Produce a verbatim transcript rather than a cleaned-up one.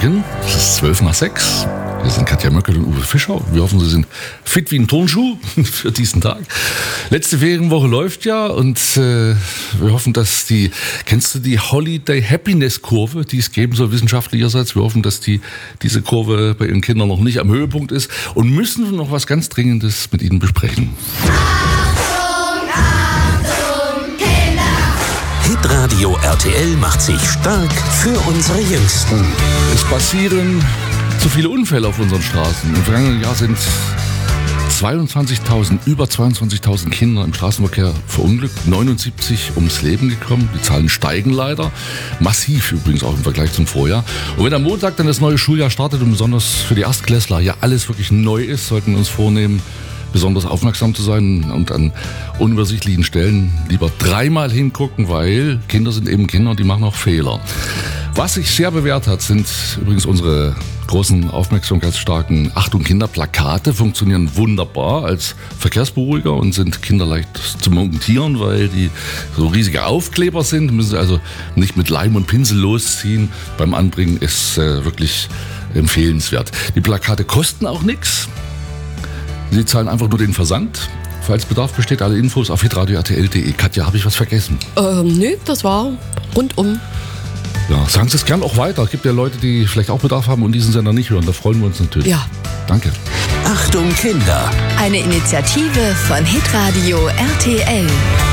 Morgen, es ist zwölf nach sechs. Wir sind Katja Möckel und Uwe Fischer. Wir hoffen, Sie sind fit wie ein Turnschuh für diesen Tag. Letzte Ferienwoche läuft ja und äh, wir hoffen, dass die, kennst du die Holiday Happiness Kurve, die es geben soll wissenschaftlicherseits? Wir hoffen, dass die, diese Kurve bei Ihren Kindern noch nicht am Höhepunkt ist und müssen noch was ganz Dringendes mit Ihnen besprechen. Achtung, Achtung, Kinder! Hitradio R T L macht sich stark für unsere Jüngsten. Es passieren zu viele Unfälle auf unseren Straßen. Im vergangenen Jahr sind zweiundzwanzigtausend, über zweiundzwanzigtausend Kinder im Straßenverkehr verunglückt, neunundsiebzig ums Leben gekommen. Die Zahlen steigen leider, massiv übrigens auch im Vergleich zum Vorjahr. Und wenn am Montag dann das neue Schuljahr startet und besonders für die Erstklässler ja alles wirklich neu ist, sollten wir uns vornehmen, besonders aufmerksam zu sein und an unübersichtlichen Stellen lieber dreimal hingucken, weil Kinder sind eben Kinder und die machen auch Fehler. Was sich sehr bewährt hat, sind übrigens unsere großen, aufmerksamkeitsstarken Achtung Kinder-Plakate, funktionieren wunderbar als Verkehrsberuhiger und sind kinderleicht zu montieren, weil die so riesige Aufkleber sind. Müssen Sie also nicht mit Leim und Pinsel losziehen. Beim Anbringen ist äh, wirklich empfehlenswert. Die Plakate kosten auch nichts. Sie zahlen einfach nur den Versand. Falls Bedarf besteht, alle Infos auf hitradio r t l punkt d e. Katja, habe ich was vergessen? Ähm, nö, das war rundum. Ja, sagen Sie es gern auch weiter. Es gibt ja Leute, die vielleicht auch Bedarf haben und diesen Sender nicht hören. Da freuen wir uns natürlich. Ja. Danke. Achtung Kinder! Eine Initiative von Hitradio R T L.